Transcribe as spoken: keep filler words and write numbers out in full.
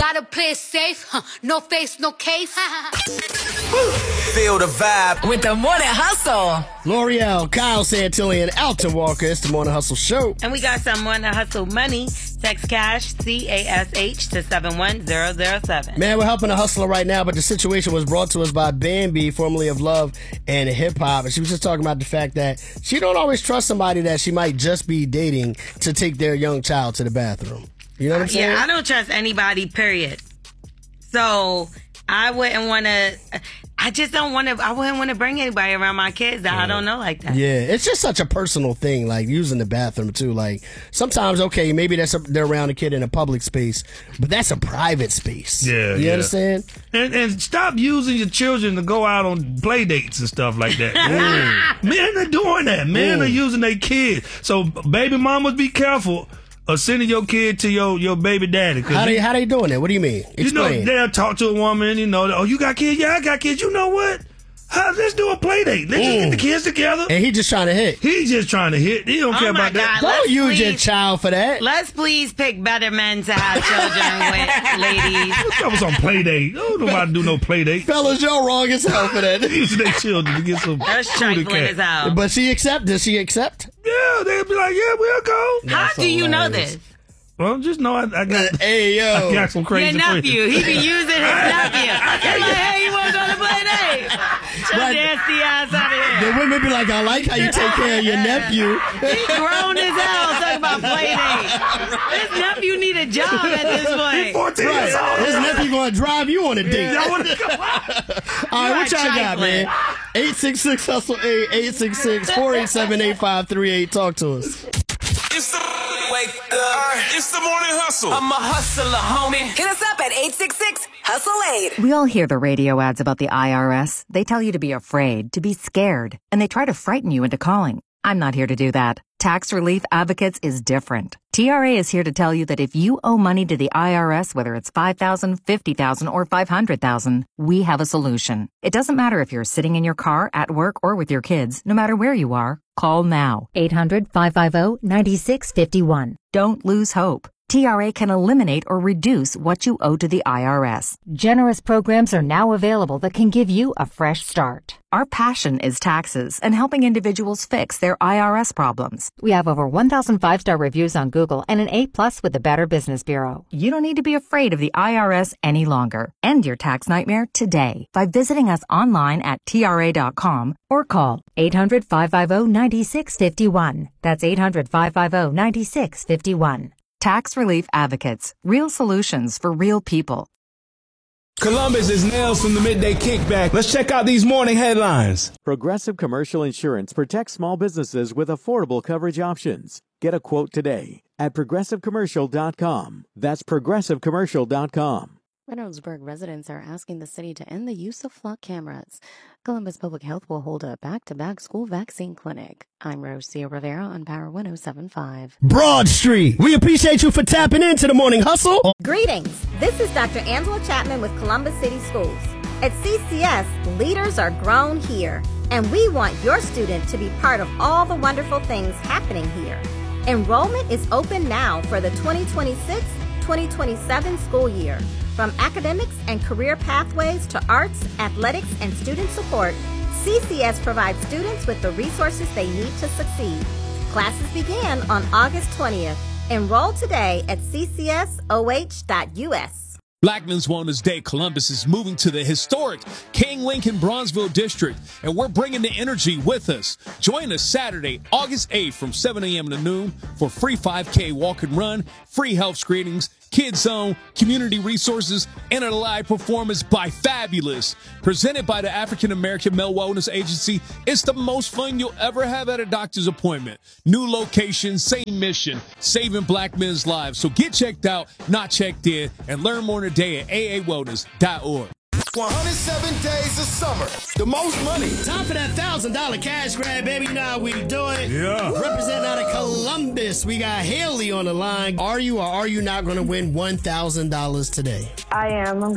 Gotta play it safe, huh? No face, no case. Feel the vibe with the Morning Hustle. L'Oreal, Kyle Santilli, Alton Walker. It's the Morning Hustle Show. And we got some Morning Hustle money. Text cash, C A S H, to seven one zero zero seven. Man, we're helping a hustler right now, but the situation was brought to us by Bambi, formerly of Love and Hip Hop. And she was just talking about the fact that she don't always trust somebody that she might just be dating to take their young child to the bathroom. You know what I'm saying? Yeah, I don't trust anybody, period. So I wouldn't want to... I just don't want to, I wouldn't want to bring anybody around my kids that yeah. I don't know like that. Yeah, it's just such a personal thing, like using the bathroom too. Like sometimes, okay, maybe that's a, they're around a kid in a public space, but that's a private space. Yeah, You yeah. understand? And, and stop using your children to go out on play dates and stuff like that. Men are doing that. Men Ooh. are using their kids. So baby mamas, be careful of sending your kid to your, your baby daddy. How they, how they doing it? What do you mean? Explain. You know, they'll talk to a woman, you know, oh, you got kids? Yeah, I got kids. You know what? How, let's do a play date. Let's just get the kids together. And he just trying to hit. He's just trying to hit. He don't oh care my about that. God, Don't use please, your child for that. Let's please pick better men to have children with, ladies. That was on play date. Don't nobody do no play date. Fellas, y'all wrong as hell for that. Using their children to get some That's trifling as hell. But she accept? Does she accept? Yeah, they'll be like, yeah, we'll go. How That's do you know hilarious. this? Well, just know I, I got hey, yo. I got some crazy Your nephew. friends. He be using his nephew. He's like, hey, you want to go to play date? Just Right. nasty ass out of here. The women be like, I like how you take care of your nephew. He grown as hell talking about play date. His nephew need a job at this point. fourteen years old. His nephew gonna drive you on a date. Y'all wanna go? All right, You what are y'all got, trifling. man? eight six six hustle eight, eight six six, four eight seven, eight five three eight. Talk to us. It's the wake up. It's the morning hustle. I'm a hustler, homie. Hit us up at eight six six, hustle eight. We all hear the radio ads about the I R S. They tell you to be afraid, to be scared, and they try to frighten you into calling. I'm not here to do that. Tax Relief Advocates is different. T R A is here to tell you that if you owe money to the I R S, whether it's five thousand dollars, fifty thousand dollars, or five hundred thousand dollars, we have a solution. It doesn't matter if you're sitting in your car, at work, or with your kids. No matter where you are, call now. eight hundred, five five zero, nine six five one. Don't lose hope. T R A can eliminate or reduce what you owe to the I R S. Generous programs are now available that can give you a fresh start. Our passion is taxes and helping individuals fix their I R S problems. We have over one thousand five-star reviews on Google and an A plus with the Better Business Bureau. You don't need to be afraid of the I R S any longer. End your tax nightmare today by visiting us online at T R A dot com or call eight hundred, five five zero, nine six five one. That's eight hundred, five five zero, nine six five one. Tax Relief Advocates. Real solutions for real people. Columbus is Nails from the Midday Kickback. Let's check out these morning headlines. Progressive Commercial Insurance protects small businesses with affordable coverage options. Get a quote today at progressive commercial dot com. That's progressive commercial dot com. Reynoldsburg residents are asking the city to end the use of flock cameras. Columbus Public Health will hold a back-to-back school vaccine clinic. I'm Rosia Rivera on Power one oh seven point five. Broad Street. We appreciate you for tapping into the Morning Hustle. Greetings. This is Doctor Angela Chapman with Columbus City Schools. At C C S, leaders are grown here, and we want your student to be part of all the wonderful things happening here. Enrollment is open now for the twenty twenty-six twenty twenty-seven school year. From academics and career pathways to arts, athletics, and student support, C C S provides students with the resources they need to succeed. Classes begin on August twentieth. Enroll today at c c s o h dot u s. Black Men's Wellness Day Columbus is moving to the historic King Lincoln Bronzeville District, and we're bringing the energy with us. Join us Saturday, August eighth from seven a.m. to noon for free five K walk and run, free health screenings, Kids Zone, community resources, and a live performance by Fabulous. Presented by the African American Male Wellness Agency, it's the most fun you'll ever have at a doctor's appointment. New location, same mission, saving black men's lives. So get checked out, not checked in, and learn more today at a a wellness dot org. one hundred seven days of summer. The most money. Time for that one thousand dollars cash grab, baby. Now we do it. Yeah. Representing out of Columbus, we got Haley on the line. Are you or are you not going to win one thousand dollars today? I am. I'm going